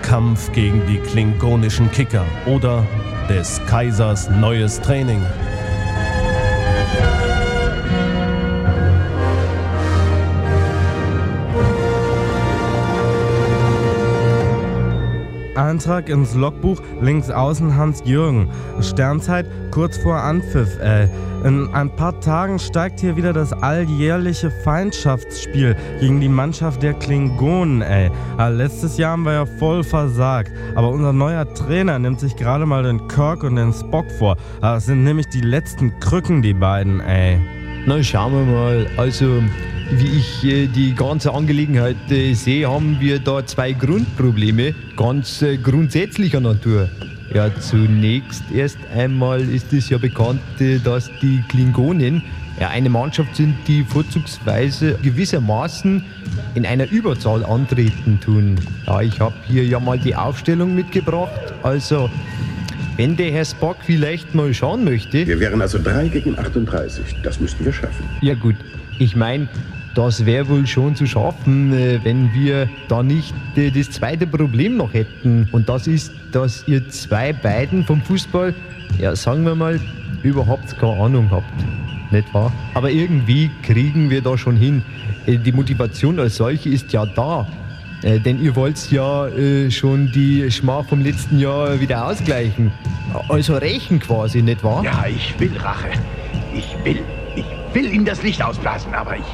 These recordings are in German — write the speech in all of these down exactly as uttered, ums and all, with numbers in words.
Kampf gegen die klingonischen Kicker oder des Kaisers neues Training. Eintrag ins Logbuch, links außen Hans-Jürgen. Sternzeit kurz vor Anpfiff, ey. In ein paar Tagen steigt hier wieder das alljährliche Feindschaftsspiel gegen die Mannschaft der Klingonen, ey. Aber letztes Jahr haben wir ja voll versagt. Aber unser neuer Trainer nimmt sich gerade mal den Kirk und den Spock vor. Das sind nämlich die letzten Krücken, die beiden, ey. Na, schauen wir mal. Also, wie ich äh, die ganze Angelegenheit äh, sehe, haben wir da zwei Grundprobleme, ganz äh, grundsätzlicher Natur. Ja, zunächst erst einmal ist es ja bekannt, äh, dass die Klingonen ja eine Mannschaft sind, die vorzugsweise gewissermaßen in einer Überzahl antreten tun. Ja, ich habe hier ja mal die Aufstellung mitgebracht. Also, wenn der Herr Spock vielleicht mal schauen möchte... Wir wären also drei gegen achtunddreißig. Das müssten wir schaffen. Ja gut, ich meine, das wäre wohl schon zu schaffen, wenn wir da nicht das zweite Problem noch hätten. Und das ist, dass ihr zwei beiden vom Fußball, ja sagen wir mal, überhaupt keine Ahnung habt. Nicht wahr? Aber irgendwie kriegen wir da schon hin. Die Motivation als solche ist ja da. Äh, denn ihr wollt ja äh, schon die Schmach vom letzten Jahr wieder ausgleichen. Also rächen quasi, nicht wahr? Ja, ich will Rache. Ich will, ich will ihm das Licht ausblasen, aber ich,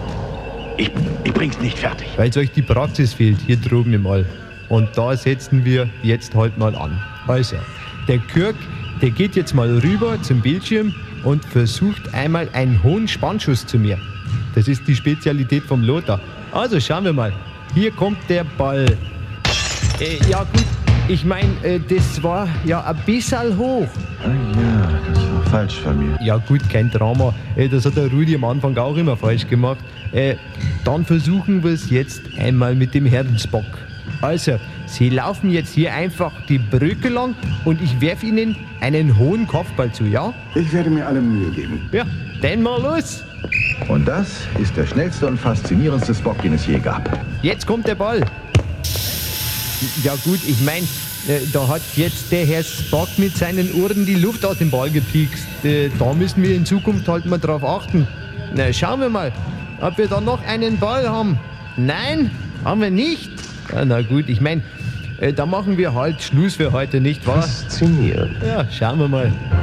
ich, ich bring's nicht fertig. Weil euch die Praxis fehlt, hier droben im All. Und da setzen wir jetzt halt mal an. Also, der Kirk, der geht jetzt mal rüber zum Bildschirm und versucht einmal einen hohen Spannschuss zu mir. Das ist die Spezialität vom Lothar. Also, schauen wir mal. Hier kommt der Ball. Äh, ja gut, ich meine, äh, das war ja ein bisschen hoch. Ah ja, das war falsch von mir. Ja gut, kein Drama. Äh, das hat der Rudi am Anfang auch immer falsch gemacht. Äh, dann versuchen wir es jetzt einmal mit dem Herrn Spock. Also, Sie laufen jetzt hier einfach die Brücke lang und ich werfe Ihnen einen hohen Kopfball zu, ja? Ich werde mir alle Mühe geben. Ja, dann mal los. Und das ist der schnellste und faszinierendste Spock, den es je gab. Jetzt kommt der Ball. Ja gut, ich meine, äh, da hat jetzt der Herr Spock mit seinen Ohren die Luft aus dem Ball gepiekst. Äh, da müssen wir in Zukunft halt mal drauf achten. Na, schauen wir mal, ob wir da noch einen Ball haben. Nein, haben wir nicht. Ja, na gut, ich meine, äh, da machen wir halt Schluss für heute, nicht wahr? Faszinierend. Ja, schauen wir mal.